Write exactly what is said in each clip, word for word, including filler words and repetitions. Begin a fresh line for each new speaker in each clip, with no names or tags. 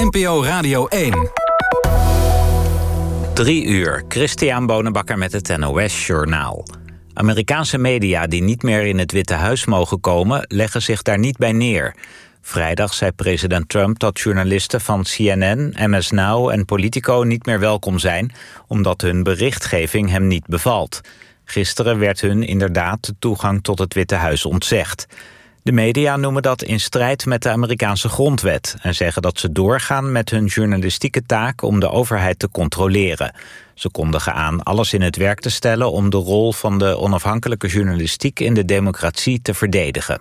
N P O Radio één.
Drie uur, Christian Bonenbakker met het N O S-journaal. Amerikaanse media die niet meer in het Witte Huis mogen komen, leggen zich daar niet bij neer. Vrijdag zei president Trump dat journalisten van C N N, M S Now en Politico niet meer welkom zijn, omdat hun berichtgeving hem niet bevalt. Gisteren werd hun inderdaad de toegang tot het Witte Huis ontzegd. De media noemen dat in strijd met de Amerikaanse grondwet en zeggen dat ze doorgaan met hun journalistieke taak om de overheid te controleren. Ze kondigen aan alles in het werk te stellen om de rol van de onafhankelijke journalistiek in de democratie te verdedigen.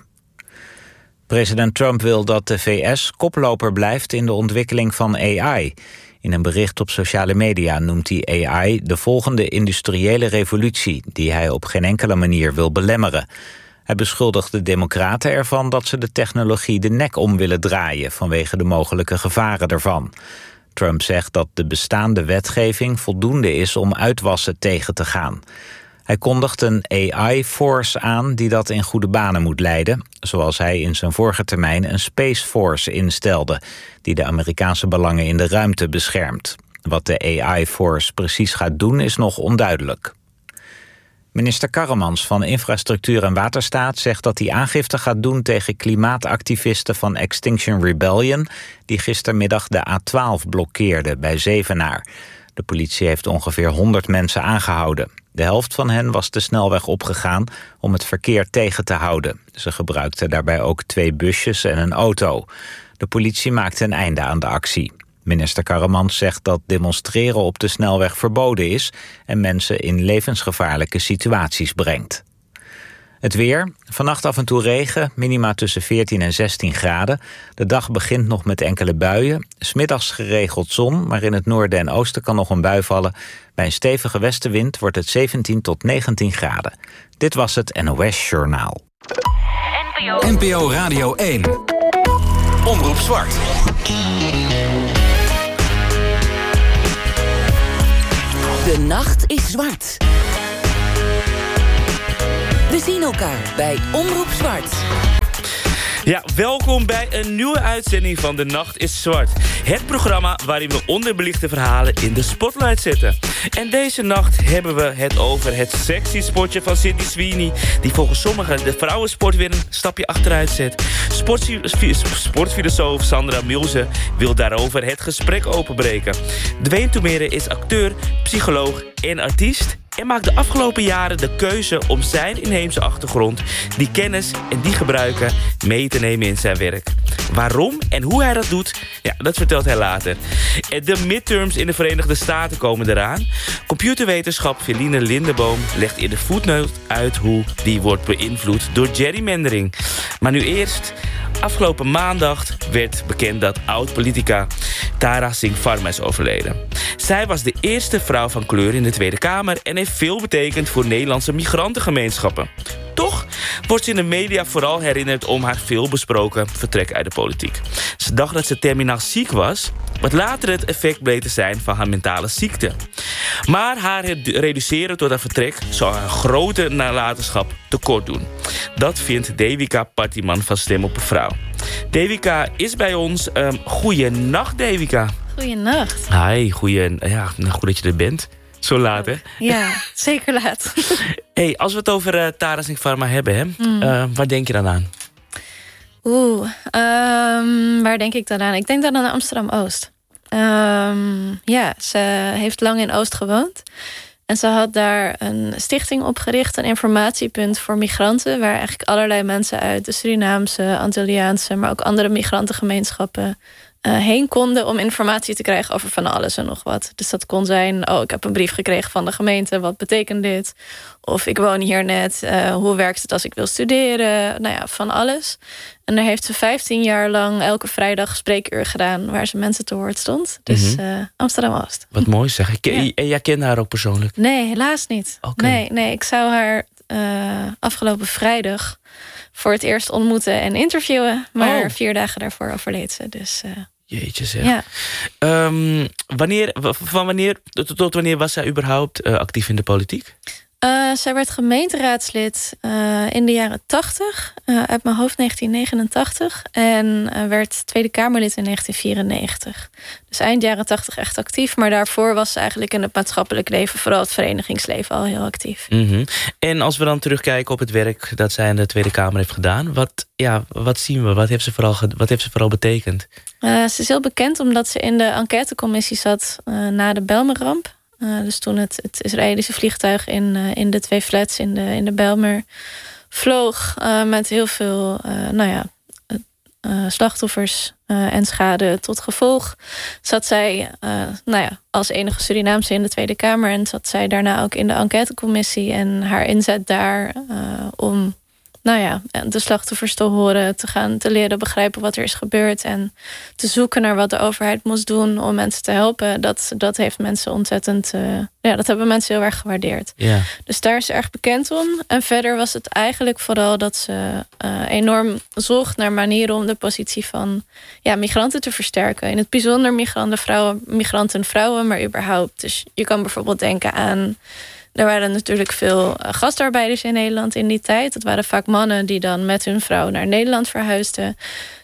President Trump wil dat de V S koploper blijft in de ontwikkeling van A I. In een bericht op sociale media noemt hij A I de volgende industriële revolutie die hij op geen enkele manier wil belemmeren. Hij beschuldigt de Democraten ervan dat ze de technologie de nek om willen draaien vanwege de mogelijke gevaren ervan. Trump zegt dat de bestaande wetgeving voldoende is om uitwassen tegen te gaan. Hij kondigt een A I-force aan die dat in goede banen moet leiden, zoals hij in zijn vorige termijn een Space Force instelde, die de Amerikaanse belangen in de ruimte beschermt. Wat de A I-force precies gaat doen is nog onduidelijk. Minister Karremans van Infrastructuur en Waterstaat zegt dat hij aangifte gaat doen tegen klimaatactivisten van Extinction Rebellion, die gistermiddag de A twaalf blokkeerden bij Zevenaar. De politie heeft ongeveer honderd mensen aangehouden. De helft van hen was de snelweg opgegaan om het verkeer tegen te houden. Ze gebruikten daarbij ook twee busjes en een auto. De politie maakte een einde aan de actie. Minister Karremans zegt dat demonstreren op de snelweg verboden is en mensen in levensgevaarlijke situaties brengt. Het weer, vannacht af en toe regen, minima tussen veertien en zestien graden. De dag begint nog met enkele buien. 's Middags geregeld zon, maar in het noorden en oosten kan nog een bui vallen. Bij een stevige westenwind wordt het zeventien tot negentien graden. Dit was het N O S-journaal.
N P O Radio één. Omroep Zwart.
De nacht is zwart. We zien elkaar bij Omroep Zwart.
Ja, welkom bij een nieuwe uitzending van De Nacht is Zwart. Het programma waarin we onderbelichte verhalen in de spotlight zetten. En deze nacht hebben we het over het sexy sportje van Sydney Sweeney, die volgens sommigen de vrouwensport weer een stapje achteruit zet. Sportfilosoof Sandra Milze wil daarover het gesprek openbreken. Dwayne Toemere is acteur, psycholoog en artiest en maakt de afgelopen jaren de keuze om zijn inheemse achtergrond, die kennis en die gebruiken, mee te nemen in zijn werk. Waarom en hoe hij dat doet, ja, dat vertelt hij later. De midterms in de Verenigde Staten komen eraan. Computerwetenschap Feline Lindeboom legt in de voetnoot uit hoe die wordt beïnvloed door gerrymandering. Maar nu eerst, afgelopen maandag werd bekend dat oud-politica Tara Singh Verma is overleden. Zij was de eerste vrouw van kleur in de Tweede Kamer en heeft veel betekend voor Nederlandse migrantengemeenschappen. Toch wordt ze in de media vooral herinnerd om haar veelbesproken vertrek uit de politiek. Ze dacht dat ze terminaal ziek was, wat later het effect bleek te zijn van haar mentale ziekte. Maar haar reduceren tot haar vertrek zou haar grote nalatenschap tekort doen. Dat vindt Devika Partiman van Stem op een Vrouw. Devika is bij ons. Um, goeienacht, Devika.
Goeienacht.
Hi, goeie, ja, nou, goed dat je er bent. Zo laat, hè?
Ja, zeker laat.
Hey, als we het over uh, Tara Singh Verma hebben, hè? Mm. Uh, waar denk je dan aan?
Oeh, um, waar denk ik dan aan? Ik denk dan aan Amsterdam-Oost. Um, ja, ze heeft lang in Oost gewoond. En ze had daar een stichting opgericht, een informatiepunt voor migranten, waar eigenlijk allerlei mensen uit de Surinaamse, Antilliaanse, maar ook andere migrantengemeenschappen Uh, heen konden om informatie te krijgen over van alles en nog wat. Dus dat kon zijn, oh, ik heb een brief gekregen van de gemeente, wat betekent dit? Of ik woon hier net, uh, hoe werkt het als ik wil studeren? Nou ja, van alles. En daar heeft ze vijftien jaar lang elke vrijdag spreekuur gedaan, waar ze mensen te woord stond. Dus mm-hmm. uh, Amsterdam-Oost.
Wat mooi zeg. Ik,
ja.
En jij kent haar ook persoonlijk?
Nee, helaas niet.
Okay.
Nee, nee, ik zou haar uh, afgelopen vrijdag voor het eerst ontmoeten en interviewen. Maar oh. vier dagen daarvoor overleed ze. Dus Uh,
Jeetje zeg.
Ja.
Um, wanneer, van wanneer tot wanneer was zij überhaupt uh, actief in de politiek?
Uh, zij werd gemeenteraadslid uh, in de jaren tachtig, uh, uit mijn hoofd negentien negenentachtig... en uh, werd Tweede Kamerlid in negentien vierennegentig. Dus eind jaren tachtig echt actief, maar daarvoor was ze eigenlijk in het maatschappelijk leven, vooral het verenigingsleven, al heel actief.
Mm-hmm. En als we dan terugkijken op het werk dat zij in de Tweede Kamer heeft gedaan, wat, ja, wat zien we? Wat heeft ze vooral, wat heeft ze vooral betekend?
Uh, ze is heel bekend omdat ze in de enquêtecommissie zat uh, na de Bijlmerramp. Uh, dus toen het, het Israëlische vliegtuig in, uh, in de twee flats in de, in de Bijlmer vloog, uh, met heel veel uh, nou ja, uh, slachtoffers uh, en schade tot gevolg, zat zij uh, nou ja, als enige Surinaamse in de Tweede Kamer en zat zij daarna ook in de enquêtecommissie. En haar inzet daar uh, om nou ja, de slachtoffers te horen, te gaan te leren begrijpen wat er is gebeurd en te zoeken naar wat de overheid moest doen om mensen te helpen, dat, dat heeft mensen ontzettend, uh, ja, dat hebben mensen heel erg gewaardeerd.
Ja.
Dus daar is ze erg bekend om. En verder was het eigenlijk vooral dat ze uh, enorm zocht naar manieren om de positie van ja, migranten te versterken. In het bijzonder migranten vrouwen, migranten vrouwen, maar überhaupt. Dus je kan bijvoorbeeld denken aan, er waren natuurlijk veel gastarbeiders in Nederland in die tijd. Dat waren vaak mannen die dan met hun vrouw naar Nederland verhuisden.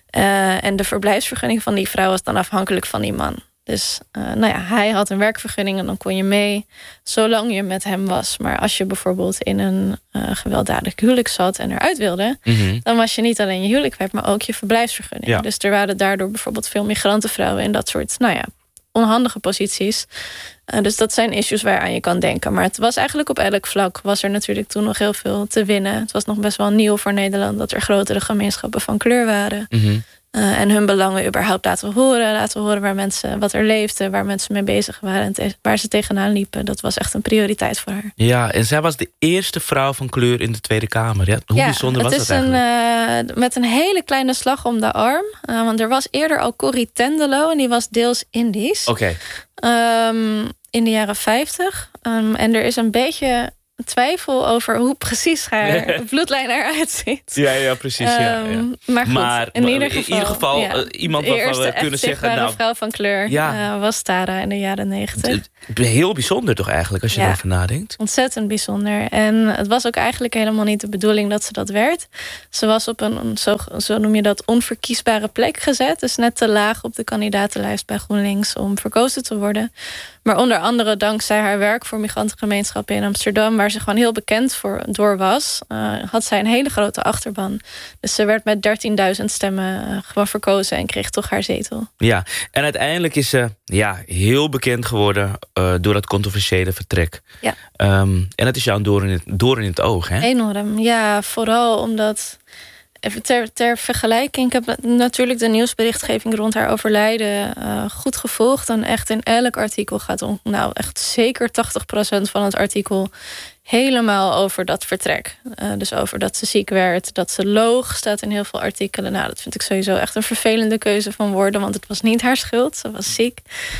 Uh, en de verblijfsvergunning van die vrouw was dan afhankelijk van die man. Dus uh, nou ja, hij had een werkvergunning en dan kon je mee zolang je met hem was. Maar als je bijvoorbeeld in een uh, gewelddadig huwelijk zat en eruit wilde,
Mm-hmm.
dan was je niet alleen je huwelijk kwijt, maar ook je verblijfsvergunning.
Ja.
Dus er waren daardoor bijvoorbeeld veel migrantenvrouwen in dat soort, nou ja, onhandige posities. Uh, dus dat zijn issues waaraan je kan denken. Maar het was eigenlijk op elk vlak was er natuurlijk toen nog heel veel te winnen. Het was nog best wel nieuw voor Nederland dat er grotere gemeenschappen van kleur waren.
Mm-hmm.
Uh, en hun belangen überhaupt laten horen. Laten horen waar mensen, wat er leefde, waar mensen mee bezig waren en te, waar ze tegenaan liepen. Dat was echt een prioriteit voor haar.
Ja, en zij was de eerste vrouw van kleur in de Tweede Kamer. Ja, hoe
ja,
bijzonder was
het is
dat eigenlijk?
Een, uh, met een hele kleine slag om de arm. Uh, want er was eerder al Corrie Tendelo en die was deels Indisch.
Oké.
Okay. Um, in de jaren vijftig. Um, en er is een beetje twijfel over hoe precies haar bloedlijn eruit ziet.
Ja, ja, precies. Um, ja, ja.
Maar goed,
maar,
in,
maar
ieder geval,
in ieder geval
ja,
uh, iemand waarvan we kunnen zeggen, nou,
vrouw van kleur
ja,
uh, was Tara in de jaren negentig.
Heel bijzonder toch eigenlijk, als je ja, erover nadenkt.
Ontzettend bijzonder. En het was ook eigenlijk helemaal niet de bedoeling dat ze dat werd. Ze was op een, zo, zo noem je dat, onverkiesbare plek gezet. Dus net te laag op de kandidatenlijst bij GroenLinks om verkozen te worden. Maar onder andere dankzij haar werk voor migrantengemeenschappen in Amsterdam, waar ze gewoon heel bekend voor, door was, uh, had zij een hele grote achterban. Dus ze werd met dertienduizend stemmen uh, gewoon verkozen en kreeg toch haar zetel.
Ja, en uiteindelijk is ze ja, heel bekend geworden uh, door dat controversiële vertrek.
Ja.
Um, en dat is jou een doorn in, doorn in het oog, hè?
Enorm, ja. Vooral omdat, even ter, ter vergelijking, ik heb natuurlijk de nieuwsberichtgeving rond haar overlijden uh, goed gevolgd. En echt in elk artikel gaat om, nou echt zeker tachtig procent van het artikel helemaal over dat vertrek. Uh, dus over dat ze ziek werd, dat ze loog, staat in heel veel artikelen. Nou, dat vind ik sowieso echt een vervelende keuze van woorden, want het was niet haar schuld, ze was ziek.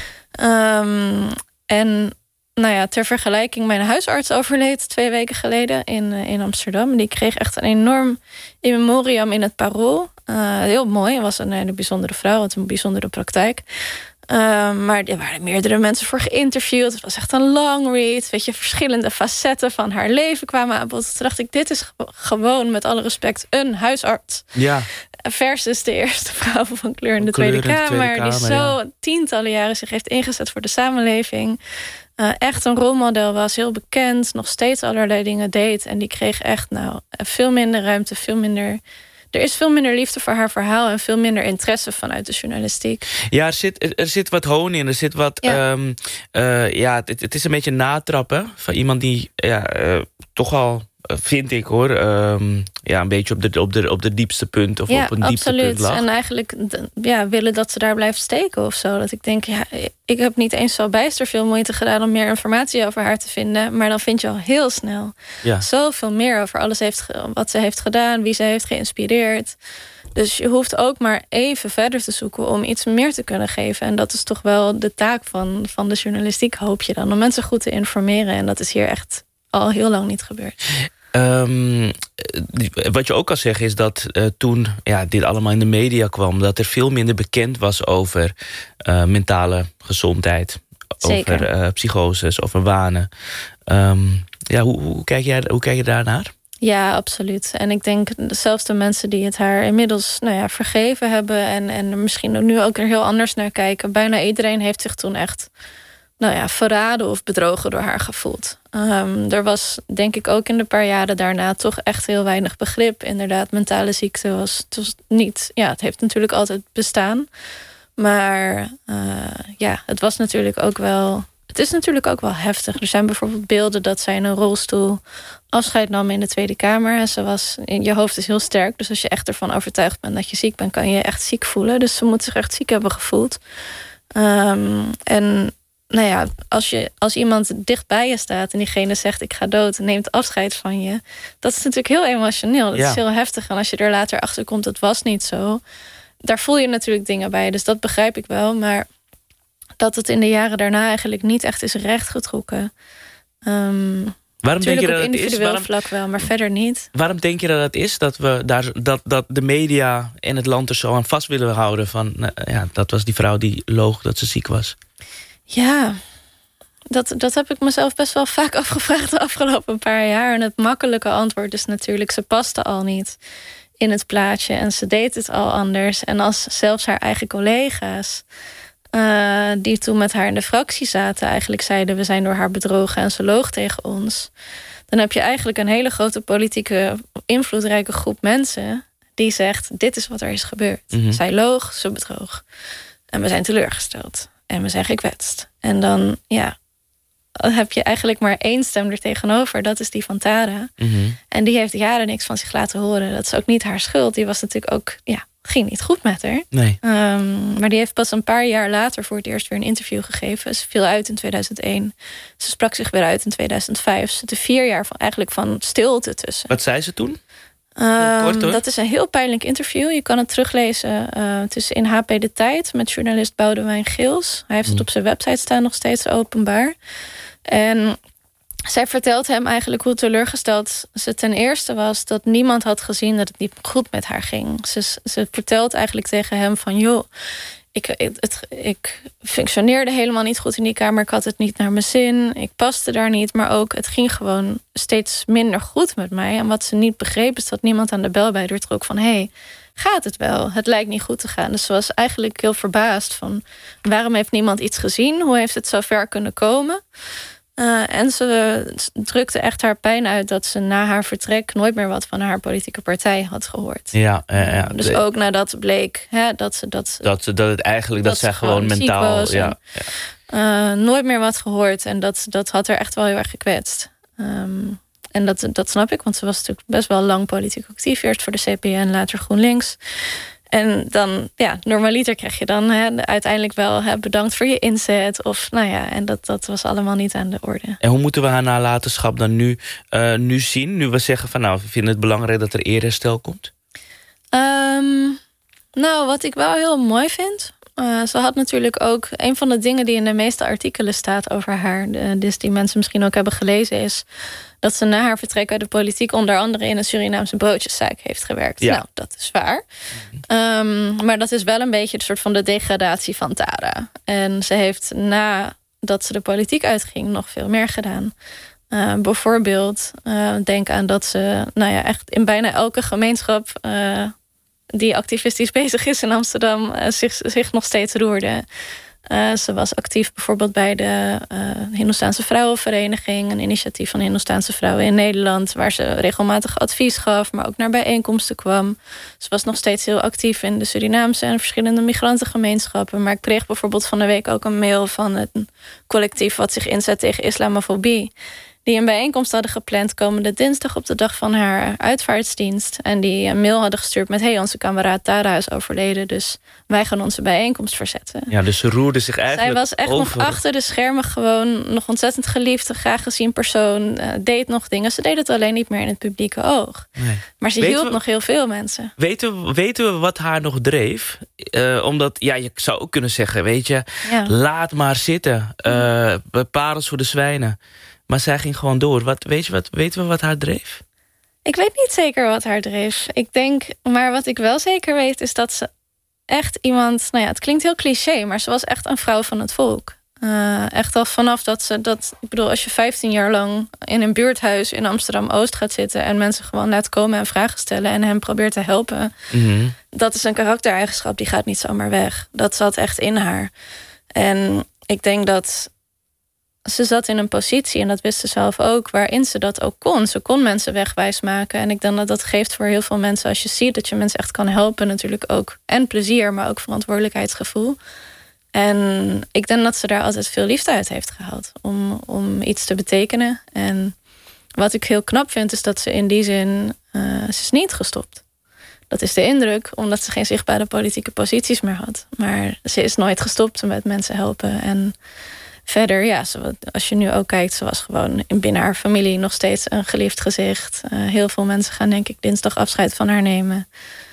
Um, en nou ja, ter vergelijking, mijn huisarts overleed twee weken geleden in, uh, in Amsterdam. Die kreeg echt een enorm in memoriam in het Parool. Uh, heel mooi, hij was een hele bijzondere vrouw, had een bijzondere praktijk. Uh, maar er waren meerdere mensen voor geïnterviewd. Het was echt een long read. Weet je, verschillende facetten van haar leven kwamen aan bod. Toen dacht ik, dit is gewoon, met alle respect, een huisarts.
Ja.
Versus de eerste vrouw van kleur in de, Tweede, in de Kamer, Tweede Kamer. Die zo ja. tientallen jaren zich heeft ingezet voor de samenleving. Uh, echt een rolmodel was, heel bekend. Nog steeds allerlei dingen deed. En die kreeg echt nou veel minder ruimte, veel minder. Er is veel minder liefde voor haar verhaal en veel minder interesse vanuit de journalistiek.
Ja, er zit, er zit wat hoon in. Er zit wat. Ja, um, uh, ja het, het is een beetje natrappen van iemand die ja, uh, toch al, uh, vind ik hoor, um, ja, een beetje op de, op de, op de diepste punt of
ja,
op een diepste
absoluut.
punt lag.
En eigenlijk ja, willen dat ze daar blijft steken of zo. Dat ik denk, ja, ik heb niet eens zo bijster veel moeite gedaan om meer informatie over haar te vinden. Maar dan vind je al heel snel ja. zoveel meer over alles heeft, wat ze heeft gedaan, wie ze heeft geïnspireerd. Dus je hoeft ook maar even verder te zoeken om iets meer te kunnen geven. En dat is toch wel de taak van, van de journalistiek, hoop je dan. Om mensen goed te informeren. En dat is hier echt al heel lang niet gebeurd.
Um, wat je ook kan zeggen is dat uh, toen ja, dit allemaal in de media kwam, dat er veel minder bekend was over uh, mentale gezondheid.
Zeker.
over uh, psychoses, over wanen. Um, ja, hoe, hoe, kijk jij, hoe kijk je daarnaar?
Ja, absoluut. En ik denk zelfs de mensen die het haar inmiddels nou ja, vergeven hebben... en, en misschien nu ook er heel anders naar kijken... bijna iedereen heeft zich toen echt nou ja, verraden of bedrogen door haar gevoeld. Um, er was denk ik ook in de paar jaren daarna toch echt heel weinig begrip. Inderdaad, mentale ziekte was, het was niet... Ja, het heeft natuurlijk altijd bestaan. Maar uh, ja, het was natuurlijk ook wel... Het is natuurlijk ook wel heftig. Er zijn bijvoorbeeld beelden dat zij in een rolstoel afscheid nam in de Tweede Kamer. En ze was, je hoofd is heel sterk. Dus als je echt ervan overtuigd bent dat je ziek bent, kan je je echt ziek voelen. Dus ze moet zich echt ziek hebben gevoeld. Um, en nou ja, als, je, als iemand dicht bij je staat en diegene zegt ik ga dood en neemt afscheid van je. Dat is natuurlijk heel emotioneel. Dat ja. is heel heftig. En als je er later achter komt, het was niet zo. Daar voel je natuurlijk dingen bij. Dus dat begrijp ik wel. Maar dat het in de jaren daarna eigenlijk niet echt is rechtgetrokken. Um,
waarom denk je dat
op
het
individueel
is? Waarom,
vlak wel, maar verder niet.
Waarom denk je dat het is dat we daar dat, dat de media en het land er zo aan vast willen houden van nou, ja, dat was die vrouw die loog dat ze ziek was?
Ja, dat, dat heb ik mezelf best wel vaak afgevraagd de afgelopen paar jaar. En het makkelijke antwoord is natuurlijk, ze paste al niet in het plaatje en ze deed het al anders. En als zelfs haar eigen collega's Uh, die toen met haar in de fractie zaten eigenlijk zeiden we zijn door haar bedrogen en ze loog tegen ons, dan heb je eigenlijk een hele grote politieke invloedrijke groep mensen die zegt dit is wat er is gebeurd. Mm-hmm. Zij loog, ze bedroog. En we zijn teleurgesteld. En we zijn gekwetst. En dan, ja, dan heb je eigenlijk maar één stem er tegenover. Dat is die van Tara.
Mm-hmm.
En die heeft jaren niks van zich laten horen. Dat is ook niet haar schuld. Die was natuurlijk ook, ja, ging niet goed met haar.
Nee.
Um, maar die heeft pas een paar jaar later voor het eerst weer een interview gegeven. Ze viel uit in tweeduizend één. Ze sprak zich weer uit in tweeduizend vijf. Ze zitten vier jaar van, eigenlijk van stilte tussen.
Wat zei ze toen?
Um,
Kort, hoor.
dat is een heel pijnlijk interview. Je kan het teruglezen. Uh, het is in H P De Tijd met journalist Boudewijn Geels. Hij heeft het
Mm.
op zijn website staan nog steeds openbaar. En zij vertelt hem eigenlijk hoe teleurgesteld ze ten eerste was dat niemand had gezien dat het niet goed met haar ging. Ze, ze vertelt eigenlijk tegen hem van joh, ik, het, ik functioneerde helemaal niet goed in die kamer. Ik had het niet naar mijn zin. Ik paste daar niet. Maar ook het ging gewoon steeds minder goed met mij. En wat ze niet begreep is dat niemand aan de bel bij haar trok van hé, hey, gaat het wel? Het lijkt niet goed te gaan. Dus ze was eigenlijk heel verbaasd van waarom heeft niemand iets gezien? Hoe heeft het zo ver kunnen komen? Uh, en ze drukte echt haar pijn uit dat ze na haar vertrek nooit meer wat van haar politieke partij had gehoord.
Ja, uh, ja.
Dus ook nadat bleek hè, dat ze dat,
dat, dat het eigenlijk dat, dat zij gewoon mentaal
was
ja,
ja. Uh, nooit meer wat gehoord en dat, dat had haar echt wel heel erg gekwetst. Um, en dat, dat snap ik, want ze was natuurlijk best wel lang politiek actief. Eerst voor de C P N, later GroenLinks. En dan, ja, normaliter krijg je dan hè, uiteindelijk wel hè, bedankt voor je inzet. Of nou ja, en dat, dat was allemaal niet aan de orde.
En hoe moeten we haar nalatenschap dan nu, uh, nu zien? Nu we zeggen van nou, we vinden het belangrijk dat er eerherstel komt?
Um, nou, wat ik wel heel mooi vind. Uh, ze had natuurlijk ook een van de dingen die in de meeste artikelen staat over haar. De, dus die mensen misschien ook hebben gelezen is dat ze na haar vertrek uit de politiek onder andere in een Surinaamse broodjeszaak heeft gewerkt. Ja. Nou, dat is waar. Um, maar dat is wel een beetje de soort van de degradatie van Tara. En ze heeft nadat ze de politiek uitging nog veel meer gedaan. Uh, bijvoorbeeld, uh, denk aan dat ze nou ja, echt in bijna elke gemeenschap Uh, die activistisch bezig is in Amsterdam, uh, zich, zich nog steeds roerde. Uh, ze was actief bijvoorbeeld bij de uh, Hindoestaanse Vrouwenvereniging, een initiatief van Hindoestaanse vrouwen in Nederland, waar ze regelmatig advies gaf, maar ook naar bijeenkomsten kwam. Ze was nog steeds heel actief in de Surinaamse en verschillende migrantengemeenschappen. Maar ik kreeg bijvoorbeeld van de week ook een mail van een collectief wat zich inzet tegen islamofobie, die een bijeenkomst hadden gepland komende dinsdag op de dag van haar uitvaartsdienst. En die een mail hadden gestuurd met hey, onze kameraad Tara is overleden, dus wij gaan onze bijeenkomst verzetten.
Ja, dus ze roerde zich eigenlijk
Zij was echt
over.
nog achter de schermen gewoon nog ontzettend geliefd, een graag gezien persoon, uh, deed nog dingen. Ze deed het alleen niet meer in het publieke oog.
Nee.
Maar ze
weten
hielp
we,
nog heel veel mensen.
Weten we, weten we wat haar nog dreef? Uh, omdat, ja, je zou ook kunnen zeggen, weet je, ja. laat maar zitten. Uh, parels voor de zwijnen. Maar zij ging gewoon door. Wat, weet je wat, weten we wat haar dreef?
Ik weet niet zeker wat haar dreef. Ik denk, maar wat ik wel zeker weet is dat ze echt iemand, nou ja, het klinkt heel cliché, maar ze was echt een vrouw van het volk. Uh, echt al vanaf dat ze dat... Ik bedoel, als je vijftien jaar lang in een buurthuis in Amsterdam-Oost gaat zitten... en mensen gewoon laat komen en vragen stellen... en hem probeert te helpen...
Mm-hmm.
Dat is een karaktereigenschap, die gaat niet zomaar weg. Dat zat echt in haar. En ik denk dat... Ze zat in een positie, en dat wist ze zelf ook... waarin ze dat ook kon. Ze kon mensen wegwijs maken. En ik denk dat dat geeft voor heel veel mensen... als je ziet dat je mensen echt kan helpen... natuurlijk ook en plezier, maar ook verantwoordelijkheidsgevoel... En ik denk dat ze daar altijd veel liefde uit heeft gehaald. Om, om iets te betekenen. En wat ik heel knap vind, is dat ze in die zin... Uh, ze is niet gestopt. Dat is de indruk, omdat ze geen zichtbare politieke posities meer had. Maar ze is nooit gestopt met mensen helpen. En verder, ja, ze, als je nu ook kijkt... ze was gewoon binnen haar familie nog steeds een geliefd gezicht. Uh, heel veel mensen gaan denk ik dinsdag afscheid van haar nemen...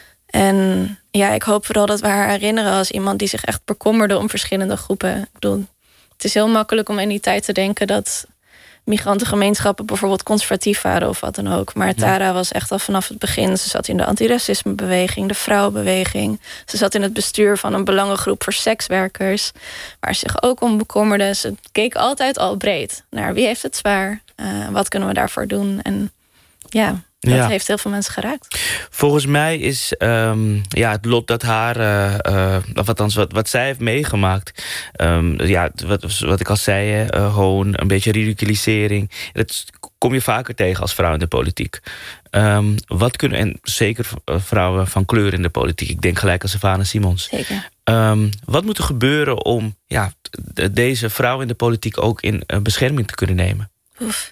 En ja, ik hoop vooral dat we haar herinneren als iemand die zich echt bekommerde om verschillende groepen. Ik bedoel, het is heel makkelijk om in die tijd te denken dat migrantengemeenschappen bijvoorbeeld conservatief waren of wat dan ook. Maar Tara was echt al vanaf het begin. Ze zat in de antiracismebeweging, de vrouwenbeweging. Ze zat in het bestuur van een belangengroep voor sekswerkers, waar ze zich ook om bekommerde. Ze keek altijd al breed naar wie heeft het zwaar, uh, wat kunnen we daarvoor doen. En ja... Dat ja. heeft heel veel mensen geraakt.
Volgens mij is um, ja, het lot dat haar, uh, uh, of althans wat, wat zij heeft meegemaakt... Um, ja, wat, wat ik al zei, uh, hoon, een beetje ridiculisering... dat kom je vaker tegen als vrouw in de politiek. Um, wat kunnen, en zeker vrouwen van kleur in de politiek... ik denk gelijk aan Savannah Simons.
Zeker.
Um, wat moet er gebeuren om ja, deze vrouw in de politiek... ook in uh, bescherming te kunnen nemen?
Oef.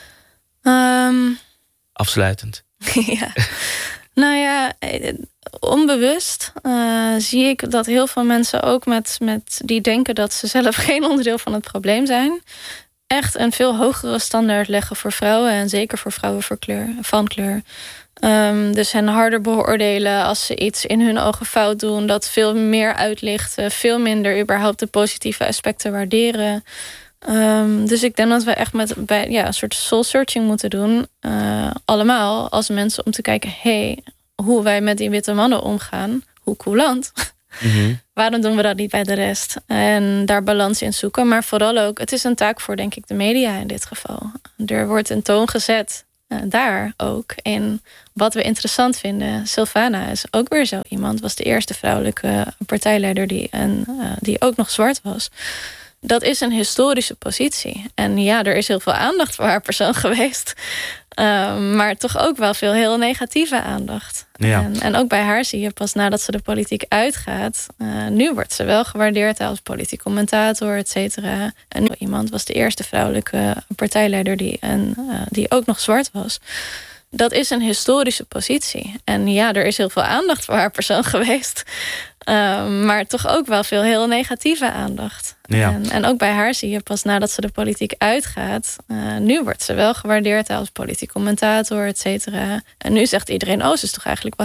Um...
Afsluitend.
Ja. Nou ja, onbewust uh, zie ik dat heel veel mensen ook met, met die denken dat ze zelf geen onderdeel van het probleem zijn, echt een veel hogere standaard leggen voor vrouwen en zeker voor vrouwen voor kleur, van kleur. Um, dus hen harder beoordelen als ze iets in hun ogen fout doen, dat veel meer uitlichten, veel minder überhaupt de positieve aspecten waarderen. Um, dus ik denk dat we echt met bij, ja, een soort soul searching moeten doen. Uh, allemaal als mensen om te kijken... hey, hoe wij met die witte mannen omgaan. Hoe coulant. Mm-hmm. Waarom doen we dat niet bij de rest? En daar balans in zoeken. Maar vooral ook, het is een taak voor denk ik de media in dit geval. Er wordt een toon gezet. Uh, daar ook. In wat we interessant vinden. Silvana is ook weer zo iemand. Was de eerste vrouwelijke partijleider die, en, uh, die ook nog zwart was. Dat is een historische positie. En ja, er is heel veel aandacht voor haar persoon geweest. Uh, maar toch ook wel veel heel negatieve aandacht.
Ja.
En, en ook bij haar zie je pas nadat ze de politiek uitgaat. Uh, nu wordt ze wel gewaardeerd als politiek commentator, et cetera. En iemand was de eerste vrouwelijke partijleider die, en, uh, die ook nog zwart was. Dat is een historische positie. En ja, er is heel veel aandacht voor haar persoon geweest. Uh, maar toch ook wel veel heel negatieve aandacht.
Ja.
En, en ook bij haar zie je pas nadat ze de politiek uitgaat. Uh, nu wordt ze wel gewaardeerd als politiek commentator, et cetera. En nu zegt iedereen, oh, ze is toch eigenlijk